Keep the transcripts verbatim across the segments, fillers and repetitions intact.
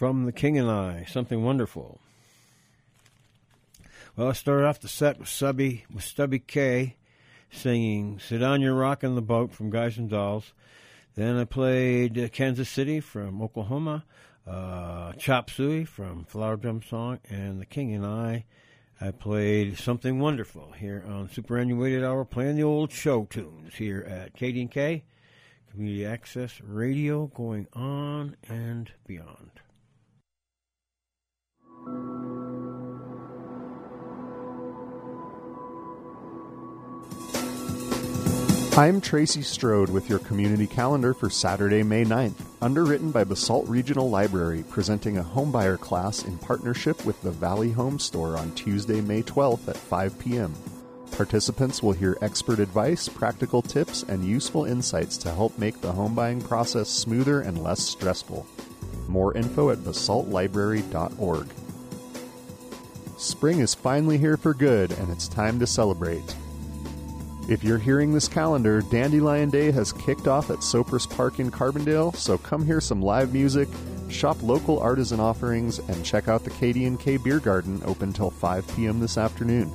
from The King and I, Something Wonderful. Well, I started off the set with Stubby, with Stubby K singing Sit Down, You're Rockin' the Boat from Guys and Dolls. Then I played uh, Kansas City from Oklahoma, uh, Chop Suey from Flower Drum Song, and The King and I. I played Something Wonderful here on Superannuated Hour, playing the old show tunes here at K D and K, Community Access Radio, going on and beyond. I'm Tracy Strode with your community calendar for Saturday, May ninth, underwritten by Basalt Regional Library, presenting a homebuyer class in partnership with the Valley Home Store on Tuesday, May twelfth at five p.m. Participants will hear expert advice, practical tips, and useful insights to help make the home buying process smoother and less stressful. More info at basalt library dot org. Spring is finally here for good, and it's time to celebrate. If you're hearing this calendar, Dandelion Day has kicked off at Sopris Park in Carbondale, so come hear some live music, shop local artisan offerings, and check out the K D and K Beer Garden, open till five p.m. this afternoon.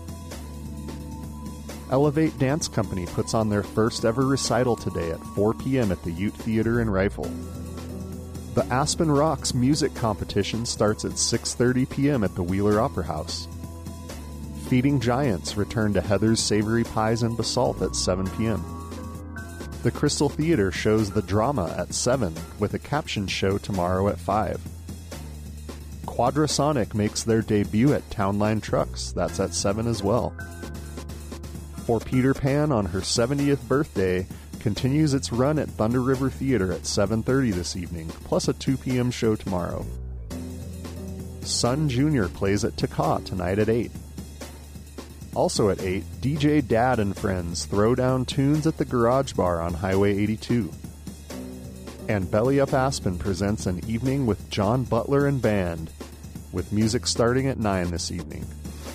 Elevate Dance Company puts on their first ever recital today at four p.m. at the Ute Theater in Rifle. The Aspen Rocks Music Competition starts at six thirty p.m. at the Wheeler Opera House. Feeding Giants return to Heather's Savory Pies in Basalt at seven p.m. The Crystal Theater shows The Drama at seven, with a caption show tomorrow at five. Quadrasonic makes their debut at Townline Trucks, that's at seven as well. For Peter Pan on her seventieth birthday, continues its run at Thunder River Theater at seven thirty this evening, plus a two p.m. show tomorrow. Sun Junior plays at Taka tonight at eight. Also at eight, D J Dad and Friends throw down tunes at the Garage Bar on Highway eighty-two. And Belly Up Aspen presents an evening with John Butler and Band, with music starting at nine this evening.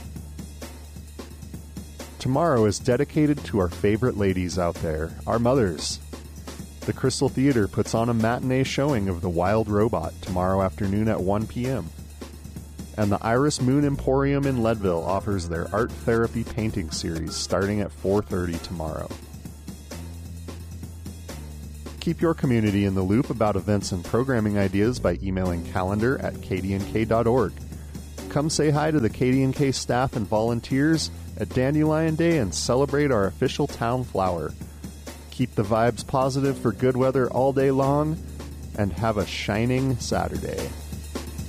Tomorrow is dedicated to our favorite ladies out there, our mothers. The Crystal Theater puts on a matinee showing of The Wild Robot tomorrow afternoon at one p.m. And the Iris Moon Emporium in Leadville offers their Art Therapy Painting Series starting at four thirty tomorrow. Keep your community in the loop about events and programming ideas by emailing calendar at k d n k dot org. Come say hi to the K D and K staff and volunteers at Dandelion Day and celebrate our official town flower. Keep the vibes positive for good weather all day long, and have a shining Saturday.